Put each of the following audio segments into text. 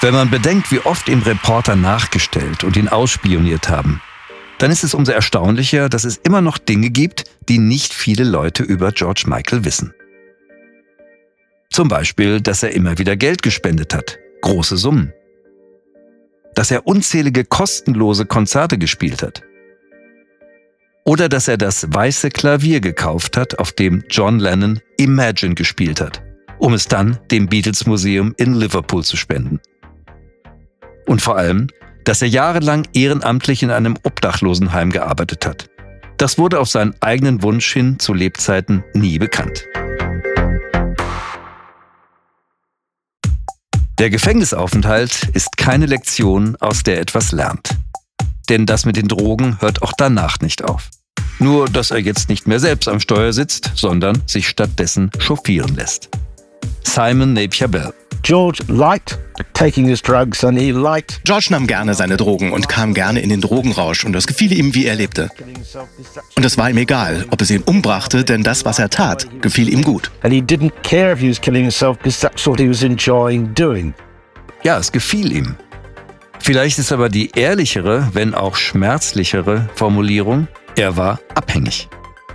Wenn man bedenkt, wie oft ihm Reporter nachgestellt und ihn ausspioniert haben, dann ist es umso erstaunlicher, dass es immer noch Dinge gibt, die nicht viele Leute über George Michael wissen. Zum Beispiel, dass er immer wieder Geld gespendet hat, große Summen. Dass er unzählige kostenlose Konzerte gespielt hat. Oder dass er das weiße Klavier gekauft hat, auf dem John Lennon Imagine gespielt hat, um es dann dem Beatles Museum in Liverpool zu spenden. Und vor allem, dass er jahrelang ehrenamtlich in einem Obdachlosenheim gearbeitet hat. Das wurde auf seinen eigenen Wunsch hin zu Lebzeiten nie bekannt. Der Gefängnisaufenthalt ist keine Lektion, aus der er etwas lernt. Denn das mit den Drogen hört auch danach nicht auf. Nur, dass er jetzt nicht mehr selbst am Steuer sitzt, sondern sich stattdessen chauffieren lässt. Simon Napier Bell. George liked taking his drugs and he liked. George nahm gerne seine Drogen und kam gerne in den Drogenrausch und das gefiel ihm, wie er lebte. Und es war ihm egal, ob es ihn umbrachte, denn das, was er tat, gefiel ihm gut. And he didn't care if he was killing himself because that's what he was enjoying doing. Ja, es gefiel ihm. Vielleicht ist aber die ehrlichere, wenn auch schmerzlichere Formulierung, er war abhängig.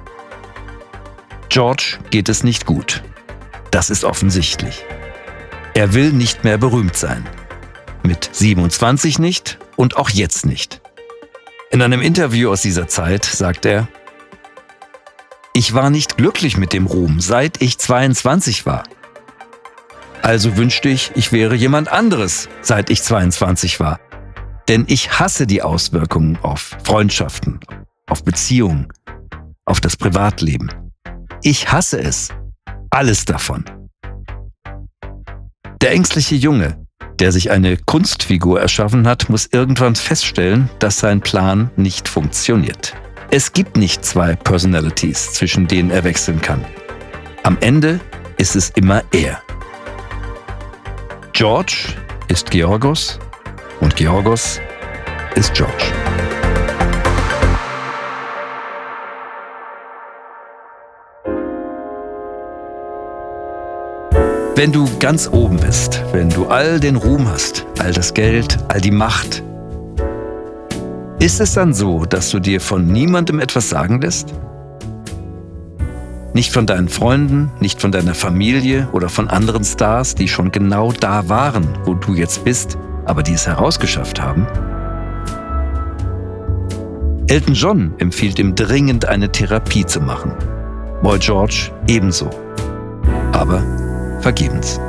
George geht es nicht gut. Das ist offensichtlich. Er will nicht mehr berühmt sein. Mit 27 nicht und auch jetzt nicht. In einem Interview aus dieser Zeit sagt er: Ich war nicht glücklich mit dem Ruhm, seit ich 22 war. Also wünschte ich, ich wäre jemand anderes, seit ich 22 war. Denn ich hasse die Auswirkungen auf Freundschaften, auf Beziehungen, auf das Privatleben. Ich hasse es. Alles davon. Der ängstliche Junge, der sich eine Kunstfigur erschaffen hat, muss irgendwann feststellen, dass sein Plan nicht funktioniert. Es gibt nicht zwei Personalities, zwischen denen er wechseln kann. Am Ende ist es immer er. George ist Georgos und Georgos ist George. Wenn du ganz oben bist, wenn du all den Ruhm hast, all das Geld, all die Macht, ist es dann so, dass du dir von niemandem etwas sagen lässt? Nicht von deinen Freunden, nicht von deiner Familie oder von anderen Stars, die schon genau da waren, wo du jetzt bist, aber die es herausgeschafft haben? Elton John empfiehlt ihm dringend, eine Therapie zu machen. Boy George ebenso. Aber vergebens.